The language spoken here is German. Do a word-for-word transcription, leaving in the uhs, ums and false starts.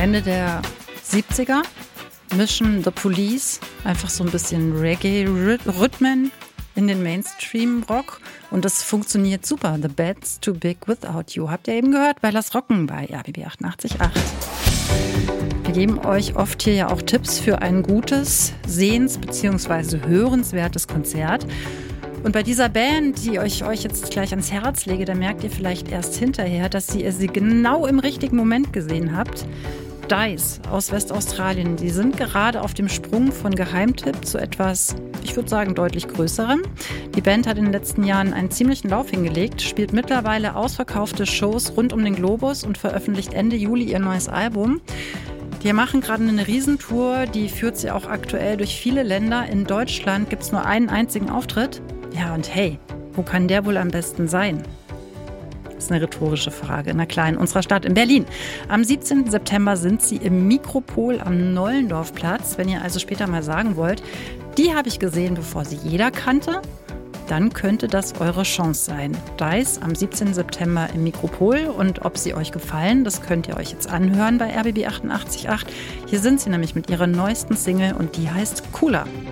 Ende der siebziger mischen The Police einfach so ein bisschen Reggae-Rhythmen in den Mainstream-Rock und das funktioniert super. The Bed's Too Big Without You. Habt ihr eben gehört bei Lass Rocken bei R B B achtundachtzig Komma acht. Wir geben euch oft hier ja auch Tipps für ein gutes, sehens- bzw. hörenswertes Konzert. Und bei dieser Band, die ich euch jetzt gleich ans Herz lege, da merkt ihr vielleicht erst hinterher, dass ihr sie genau im richtigen Moment gesehen habt. Dice aus Westaustralien, die sind gerade auf dem Sprung von Geheimtipp zu etwas, ich würde sagen, deutlich größerem. Die Band hat in den letzten Jahren einen ziemlichen Lauf hingelegt, spielt mittlerweile ausverkaufte Shows rund um den Globus und veröffentlicht Ende Juli ihr neues Album. Die machen gerade eine Riesentour, die führt sie auch aktuell durch viele Länder. In Deutschland gibt es nur einen einzigen Auftritt. Ja, und hey, wo kann der wohl am besten sein? Das ist eine rhetorische Frage. Na klar, in unserer Stadt, in Berlin. Am siebzehnten September sind sie im Mikropol am Nollendorfplatz. Wenn ihr also später mal sagen wollt, die habe ich gesehen, bevor sie jeder kannte, dann könnte das eure Chance sein. Dice am siebzehnten September im Mikropol. Und ob sie euch gefallen, das könnt ihr euch jetzt anhören bei R B B achtundachtzig Komma acht. Hier sind sie nämlich mit ihrer neuesten Single und die heißt Cooler.